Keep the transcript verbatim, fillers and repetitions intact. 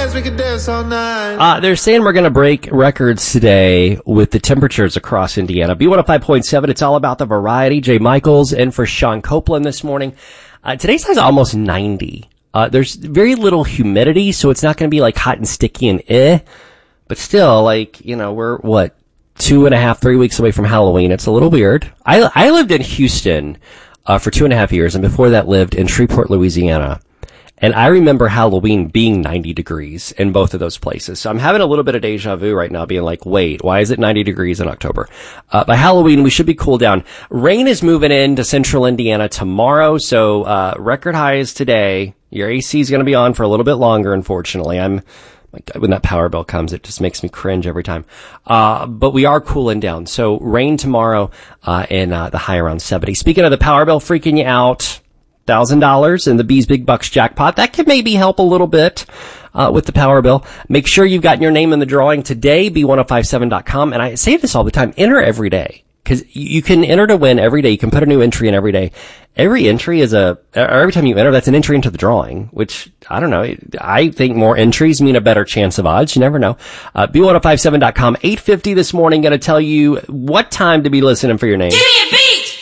dance, we can dance all night. Uh, they're saying we're going to break records today with the temperatures across Indiana. B one oh five point seven, it's all about the variety. Jay Michaels in for Sean Copeland this morning. Uh, today's high is almost ninety. Uh, there's very little humidity, so it's not going to be like hot and sticky and eh. But still, like, you know, we're, what, two and a half, three weeks away from Halloween. It's a little weird. I, I lived in Houston, uh, for two and a half years, and before that lived in Shreveport, Louisiana. And I remember Halloween being ninety degrees in both of those places. So I'm having a little bit of deja vu right now, being like, wait, why is it ninety degrees in October? Uh, by Halloween, we should be cooled down. Rain is moving into central Indiana tomorrow, so uh record highs today. Your A C is going to be on for a little bit longer, unfortunately. I'm, like, when that power bill comes, it just makes me cringe every time. Uh, but we are cooling down. So rain tomorrow, uh, and, uh, the high around seventy. Speaking of the power bill freaking you out, one thousand dollars in the Bees Big Bucks jackpot. That could maybe help a little bit, uh, with the power bill. Make sure you've gotten your name in the drawing today, B one oh five seven dot com. And I say this all the time, enter every day. Cause you can enter to win every day. You can put a new entry in every day. Every entry is a, or every time you enter, that's an entry into the drawing, which, I don't know, I think more entries mean a better chance of odds. You never know. Uh, B one oh five seven dot com, eight fifty this morning, gonna tell you what time to be listening for your name. Give me a beat!